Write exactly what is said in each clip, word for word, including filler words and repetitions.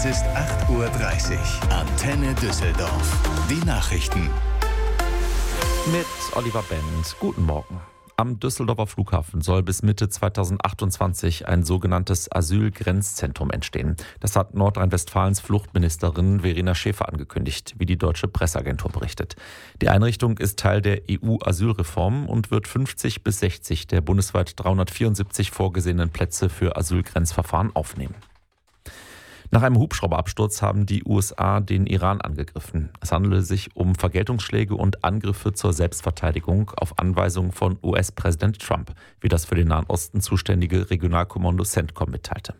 Es ist acht Uhr dreißig. Antenne Düsseldorf. Die Nachrichten. Mit Oliver Bent. Guten Morgen. Am Düsseldorfer Flughafen soll bis Mitte zweitausendachtundzwanzig ein sogenanntes Asylgrenzzentrum entstehen. Das hat Nordrhein-Westfalens Fluchtministerin Verena Schäfer angekündigt, wie die deutsche Presseagentur berichtet. Die Einrichtung ist Teil der E U-Asylreform und wird fünfzig bis sechzig der bundesweit dreihundertvierundsiebzig vorgesehenen Plätze für Asylgrenzverfahren aufnehmen. Nach einem Hubschrauberabsturz haben die U S A den Iran angegriffen. Es handele sich um Vergeltungsschläge und Angriffe zur Selbstverteidigung auf Anweisung von U S-Präsident Trump, wie das für den Nahen Osten zuständige Regionalkommando CENTCOM mitteilte.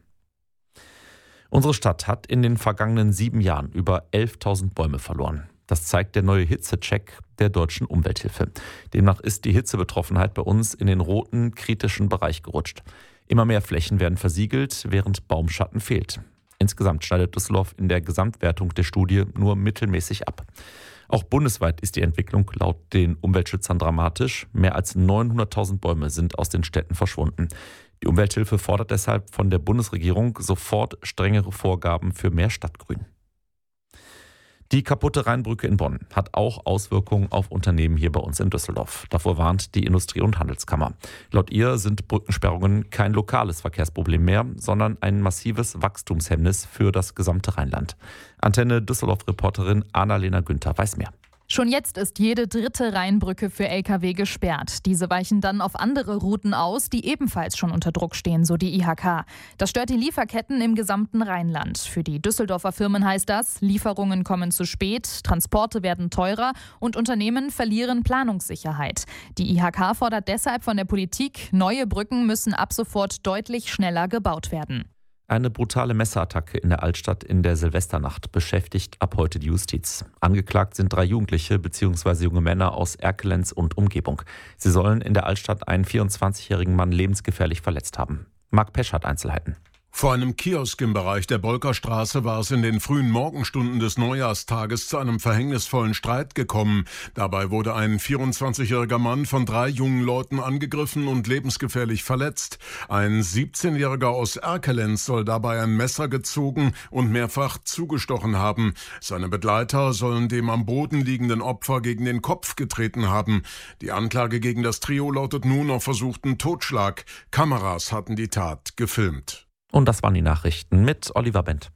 Unsere Stadt hat in den vergangenen sieben Jahren über elftausend Bäume verloren. Das zeigt der neue Hitzecheck der Deutschen Umwelthilfe. Demnach ist die Hitzebetroffenheit bei uns in den roten, kritischen Bereich gerutscht. Immer mehr Flächen werden versiegelt, während Baumschatten fehlt. Insgesamt schneidet Düsseldorf in der Gesamtwertung der Studie nur mittelmäßig ab. Auch bundesweit ist die Entwicklung laut den Umweltschützern dramatisch. Mehr als neunhunderttausend Bäume sind aus den Städten verschwunden. Die Umwelthilfe fordert deshalb von der Bundesregierung sofort strengere Vorgaben für mehr Stadtgrün. Die kaputte Rheinbrücke in Bonn hat auch Auswirkungen auf Unternehmen hier bei uns in Düsseldorf. Davor warnt die Industrie- und Handelskammer. Laut ihr sind Brückensperrungen kein lokales Verkehrsproblem mehr, sondern ein massives Wachstumshemmnis für das gesamte Rheinland. Antenne Düsseldorf-Reporterin Annalena Günther weiß mehr. Schon jetzt ist jede dritte Rheinbrücke für L K W gesperrt. Diese weichen dann auf andere Routen aus, die ebenfalls schon unter Druck stehen, so die I H K. Das stört die Lieferketten im gesamten Rheinland. Für die Düsseldorfer Firmen heißt das, Lieferungen kommen zu spät, Transporte werden teurer und Unternehmen verlieren Planungssicherheit. Die I H K fordert deshalb von der Politik, neue Brücken müssen ab sofort deutlich schneller gebaut werden. Eine brutale Messerattacke in der Altstadt in der Silvesternacht beschäftigt ab heute die Justiz. Angeklagt sind drei Jugendliche bzw. junge Männer aus Erkelenz und Umgebung. Sie sollen in der Altstadt einen vierundzwanzigjährigen Mann lebensgefährlich verletzt haben. Marc Pesch hat Einzelheiten. Vor einem Kiosk im Bereich der Bolkerstraße war es in den frühen Morgenstunden des Neujahrstages zu einem verhängnisvollen Streit gekommen. Dabei wurde ein vierundzwanzigjähriger Mann von drei jungen Leuten angegriffen und lebensgefährlich verletzt. Ein siebzehnjähriger aus Erkelenz soll dabei ein Messer gezogen und mehrfach zugestochen haben. Seine Begleiter sollen dem am Boden liegenden Opfer gegen den Kopf getreten haben. Die Anklage gegen das Trio lautet nun auf versuchten Totschlag. Kameras hatten die Tat gefilmt. Und das waren die Nachrichten mit Oliver Bent.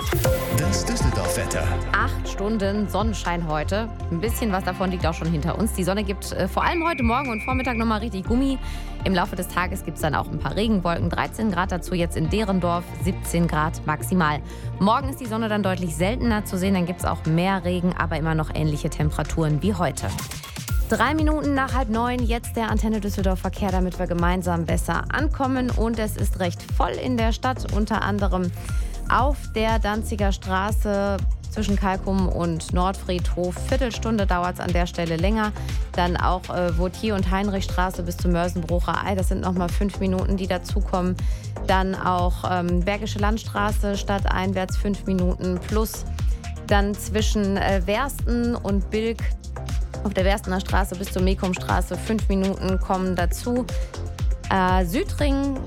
Das Düsseldorf-Wetter. Acht Stunden Sonnenschein heute. Ein bisschen was davon liegt auch schon hinter uns. Die Sonne gibt äh, vor allem heute Morgen und Vormittag nochmal richtig Gummi. Im Laufe des Tages gibt es dann auch ein paar Regenwolken. dreizehn Grad dazu jetzt in Derendorf, siebzehn Grad maximal. Morgen ist die Sonne dann deutlich seltener zu sehen. Dann gibt es auch mehr Regen, aber immer noch ähnliche Temperaturen wie heute. Drei Minuten nach halb neun, jetzt der Antenne Düsseldorf Verkehr, damit wir gemeinsam besser ankommen. Und es ist recht voll in der Stadt, unter anderem auf der Danziger Straße zwischen Kalkum und Nordfriedhof. Viertelstunde dauert es an der Stelle länger. Dann auch äh, Vautier- und Heinrichstraße bis zum Mörsenbrucher Ei. Das sind nochmal fünf Minuten, die dazukommen. Dann auch ähm, Bergische Landstraße stadteinwärts fünf Minuten plus. Dann zwischen äh, Wersten und Bilk auf der Werstener Straße bis zur Mekumstraße fünf Minuten kommen dazu. Äh, Südring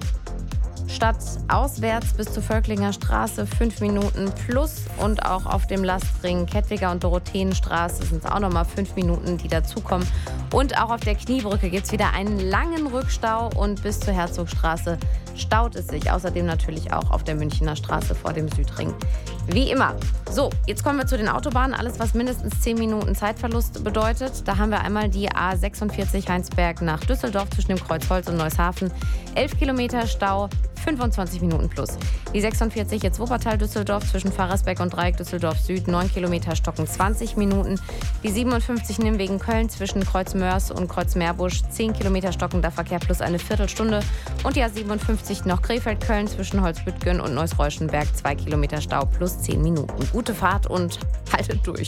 stadtauswärts bis zur Völklinger Straße fünf Minuten plus. Und auch auf dem Lastring Kettwiger und Dorotheenstraße sind es auch nochmal fünf Minuten, die dazukommen. Und auch auf der Kniebrücke gibt es wieder einen langen Rückstau und bis zur Herzogstraße staut es sich. Außerdem natürlich auch auf der Münchner Straße vor dem Südring. Wie immer. So, jetzt kommen wir zu den Autobahnen. Alles, was mindestens zehn Minuten Zeitverlust bedeutet. Da haben wir einmal die A sechsundvierzig Heinsberg nach Düsseldorf zwischen dem Kreuz Holz und Neushafen. elf Kilometer Stau, fünfundzwanzig Minuten plus. Die sechsundvierzig jetzt Wuppertal-Düsseldorf zwischen Pfarrersberg und Dreieck Düsseldorf Süd, neun Kilometer Stocken, zwanzig Minuten. Die siebenundfünfzig Nimwegen-Köln zwischen Kreuz Mörs und Kreuz Meerbusch, zehn Kilometer stockender Verkehr plus eine Viertelstunde. Und die A siebenundfünfzig noch Krefeld-Köln zwischen Holzbüttgen und Neuss-Reuschenberg, zwei Kilometer Stau plus zehn Minuten. Gute Fahrt und haltet durch.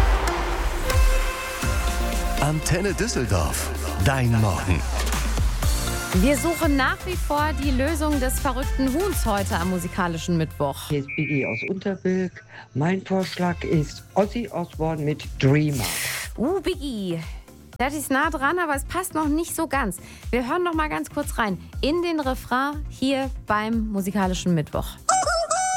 Antenne Düsseldorf. Dein Morgen. Wir suchen nach wie vor die Lösung des verrückten Huhns heute am musikalischen Mittwoch. Hier ist Biggie aus Unterbilk. Mein Vorschlag ist Ozzy Osbourne mit Dreamer. Uh, Biggie. Das ist nah dran, aber es passt noch nicht so ganz. Wir hören noch mal ganz kurz rein in den Refrain hier beim musikalischen Mittwoch.